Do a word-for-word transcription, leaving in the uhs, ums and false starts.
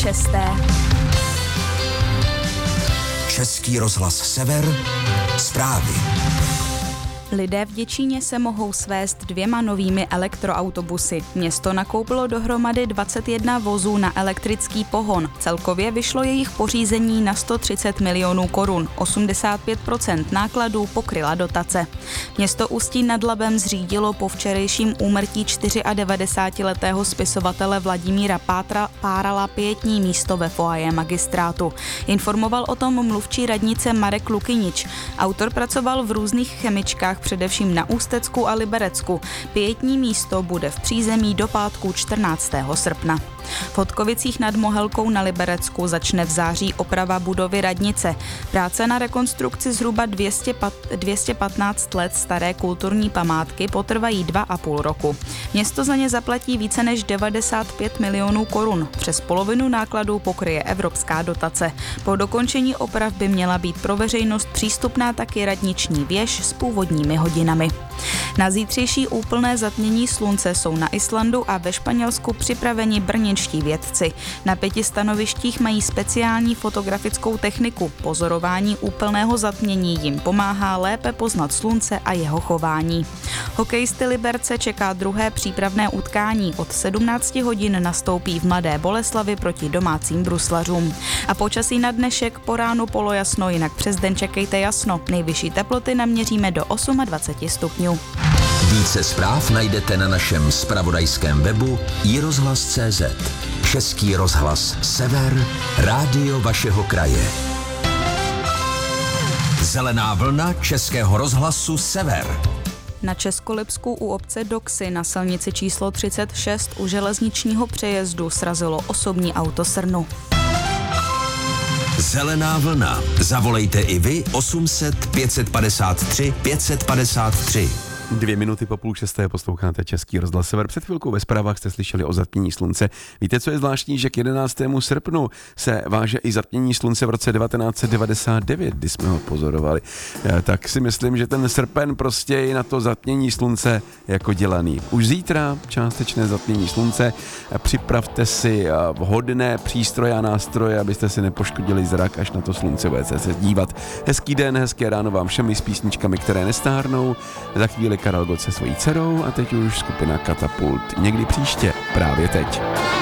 Šesté. Český rozhlas Sever. Zprávy. Lidé v Děčíně se mohou svést dvěma novými elektroautobusy. Město nakoupilo dohromady dvacet jedna vozů na elektrický pohon. Celkově vyšlo jejich pořízení na sto třicet milionů korun. osmdesát pět procent nákladů pokryla dotace. Město Ústí nad Labem zřídilo po včerejším úmrtí devadesátčtyřletého spisovatele Vladimíra Pátra Párala pietní místo ve foaje magistrátu. Informoval o tom mluvčí radnice Marek Lukynič. Autor pracoval v různých chemičkách, především na Ústecku a Liberecku. Pietní místo bude v přízemí do pátku čtrnáctého srpna. V Hodkovicích nad Mohelkou na Liberecku začne v září oprava budovy radnice. Práce na rekonstrukci zhruba dvě stě patnáct let staré kulturní památky potrvají dva a půl roku. Město za ně zaplatí více než devadesát pět milionů korun. Přes polovinu nákladů pokryje evropská dotace. Po dokončení oprav by měla být pro veřejnost přístupná taky radniční věž s původními hodinami. Na zítřejší úplné zatmění slunce jsou na Islandu a ve Španělsku připraveni brněnští vědci. Na pěti stanovištích mají speciální fotografickou techniku. Pozorování úplného zatmění jim pomáhá lépe poznat slunce a jeho chování. Hokejisty Liberce čeká druhé přípravné utkání. Od sedmnácti hodin nastoupí v Mladé Boleslavi proti domácím bruslařům. A počasí na dnešek po ránu polojasno, jinak přes den čekejte jasno. Nejvyšší teploty naměříme do dvacet osm stupňů. Více zpráv najdete na našem zpravodajském webu i rozhlas tečka cé zet. Český rozhlas Sever, rádio vašeho kraje. Zelená vlna Českého rozhlasu Sever. Na Českolipsku u obce Doksy na silnici číslo třicet šest u železničního přejezdu srazilo osobní auto srnu. Zelená vlna. Zavolejte i vy osm set pět set padesát tři pět set padesát tři. Dvě minuty po půl šesté posloucháte Český rozhlas Sever. Před chvilkou ve zprávách jste slyšeli o zatmění slunce. Víte, co je zvláštní, že k jedenáctému srpnu se váže i zatmění slunce v roce devatenáct set devadesát devět, kdy jsme ho pozorovali. Tak si myslím, že ten srpen prostě je na to zatmění slunce jako dělaný. Už zítra částečné zatmění slunce. Připravte si vhodné přístroje a nástroje, abyste si nepoškodili zrak, až na to slunce budete se dívat. Hezký den, hezké ráno vám všem s písničkami, které nestárnou. Za chvíli Karel Gott se svojí dcerou a teď už skupina Katapult. Někdy příště, právě teď.